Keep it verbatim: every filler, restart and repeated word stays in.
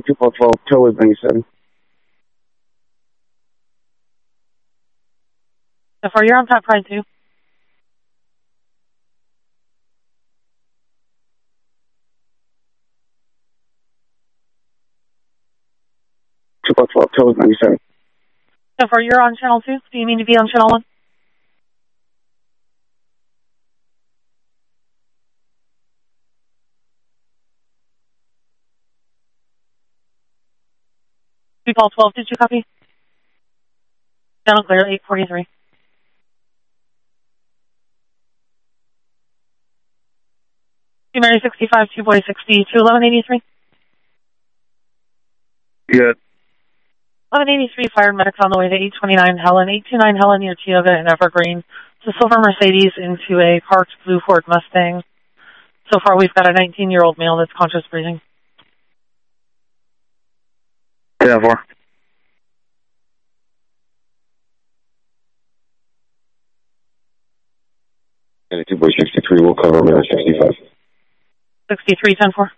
two four twelve, tow is ninety-seven. So far, you're on top pride two. two four twelve, tow is ninety-seven. So far, you're on channel two. Do you mean to be on channel one? We call twelve, did you copy? Channel clear, eight forty-three. Two Mary sixty-five, two Boy sixty, two eleven eighty-three. Yeah. eleven eighty-three, fired medics on the way to eight twenty-nine Helen, eight twenty-nine Helen near Tioga and Evergreen. It's a silver Mercedes into a parked blue Ford Mustang. So far, we've got a nineteen-year-old male that's conscious breathing. Yeah, four. And two Boy sixty-three will cover Mary sixty-five. sixty-three, ten four.